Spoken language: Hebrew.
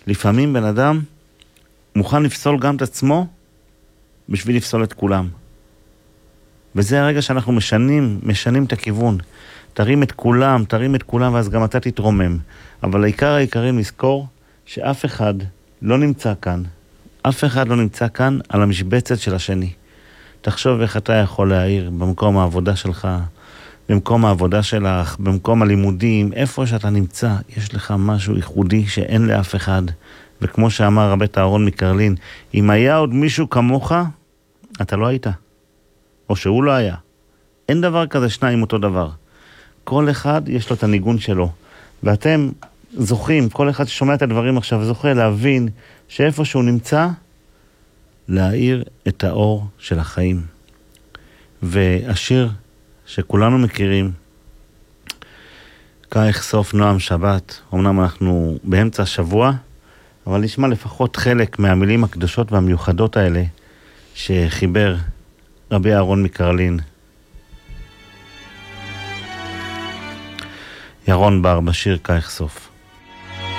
לפעמים בן אדם מוכן לפסול גם את עצמו בשביל לפסול את כולם. וזה הרגע שאנחנו משנים את הכיוון. תרים את כולם, ואז גם אתה תתרומם. אבל העיקרים לזכור שאף אחד לא נמצא כאן. אף אחד לא נמצא כאן על המשבצת של השני. תחשוב איך אתה יכול להעיר במקום העבודה שלך, במקום העבודה שלך, במקום הלימודים, איפה שאתה נמצא, יש לך משהו ייחודי שאין לאף אחד. וכמו שאמר רבי אהרון מקרלין, אם היה עוד מישהו כמוך, אתה לא היית. או שהוא לא היה. אין דבר כזה שניים אותו דבר. כל אחד יש לו את הניגון שלו. ואתם זוכים, כל אחד ששומע את הדברים עכשיו, זוכה להבין שאיפה שהוא נמצא, להאיר את האור של החיים. והשיר שכולנו מכירים, כך סוף נועם שבת, אמנם אנחנו באמצע השבוע, אבל נשמע לפחות חלק מהמילים הקדושות והמיוחדות האלה שחיבר רבי אהרון מקרלין. ירון בר בשיר כך סוף.